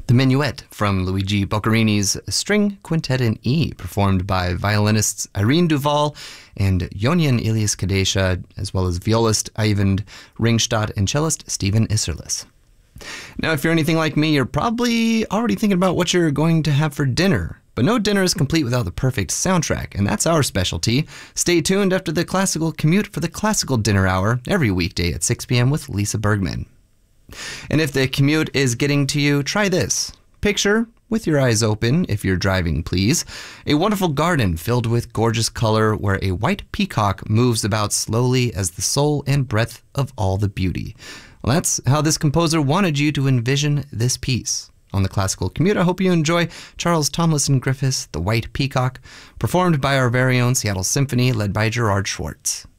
The Minuet from Luigi Boccherini's String Quintet in E, performed by violinists Irene Duval and Yonian Ilias Kadesha, as well as violist Eyvind Ringstad and cellist Stephen Isserlis. Now, if you're anything like me, you're probably already thinking about what you're going to have for dinner. But no dinner is complete without the perfect soundtrack, and that's our specialty. Stay tuned after the Classical Commute for the Classical Dinner Hour every weekday at 6 p.m. with Lisa Bergman. And if the commute is getting to you, try this. Picture, with your eyes open, if you're driving, please, a wonderful garden filled with gorgeous color where a white peacock moves about slowly as the soul and breath of all the beauty. Well, that's how this composer wanted you to envision this piece. On the Classical Commute, I hope you enjoy Charles Tomlinson Griffiths' The White Peacock, performed by our very own Seattle Symphony, led by Gerard Schwartz.